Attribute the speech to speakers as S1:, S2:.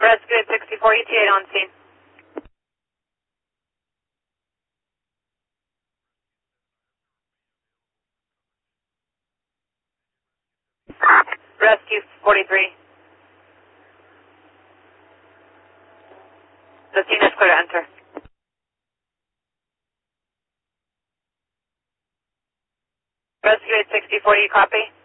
S1: Rescue at 64 ETA on scene. Rescue 43. The scene is clear to enter. Rescue at 64, you copy?